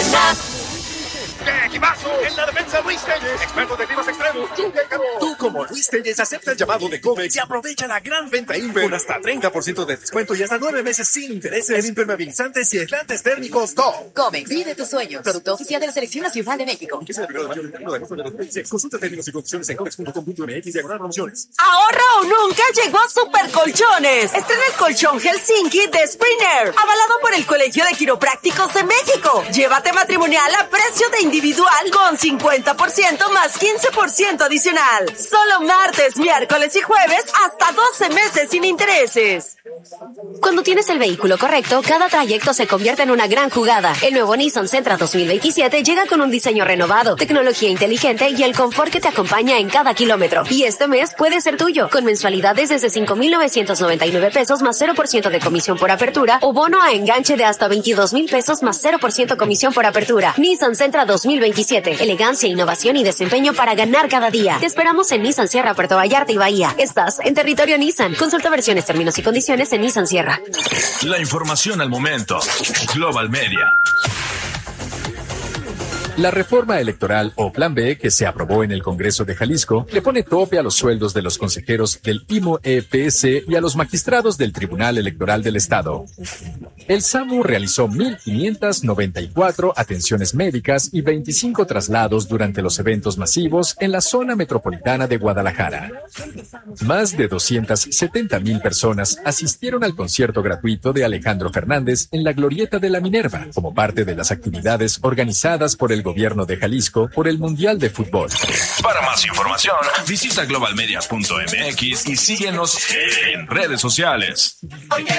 buena. ¡Qué equipazo! En la defensa, Luis Telles, experto de tiros extremos. Tú, como Luis Telles, acepta el llamado de Comex y aprovecha la gran venta Inver con hasta 30% de descuento y hasta 9 meses sin intereses en impermeabilizantes y aislantes térmicos TOP. Comex, vive tus sueños. Producto oficial de la Selección Nacional de México. Empieza el 1 de mayo del 1 de agosto de 2006. Consulta términos y condiciones en comex.com.mx/promociones. Ahorra o nunca llegó Super Colchones. Estrena el colchón Helsinki de Sprinter, avalado por el Colegio de Quiroprácticos de México. Llévate matrimonial a precio de individual con 50% más 15% adicional. Solo martes, miércoles y jueves hasta 12 meses sin intereses. Cuando tienes el vehículo correcto, cada trayecto se convierte en una gran jugada. El nuevo Nissan Sentra 2027 llega con un diseño renovado, tecnología inteligente y el confort que te acompaña en cada kilómetro. Y este mes puede ser tuyo, con mensualidades desde 5,999 pesos más 0% de comisión por apertura o bono a enganche de hasta 22,000 pesos más 0% comisión por apertura. Nissan Sentra 2027. Elegancia, innovación y desempeño para ganar cada día. Te esperamos en Nissan Sierra, Puerto Vallarta y Bahía. Estás en territorio Nissan. Consulta versiones, términos y condiciones en Nissan Sierra. La información al momento. Global Media. La reforma electoral o Plan B que se aprobó en el Congreso de Jalisco le pone tope a los sueldos de los consejeros del IMO-EPS y a los magistrados del Tribunal Electoral del Estado. El SAMU realizó 1,594 atenciones médicas y 25 traslados durante los eventos masivos en la zona metropolitana de Guadalajara. Más de 270,000 personas asistieron al concierto gratuito de Alejandro Fernández en la Glorieta de la Minerva, como parte de las actividades organizadas por el Gobierno de Jalisco por el Mundial de Fútbol. Para más información, visita globalmedia.mx y síguenos en redes sociales.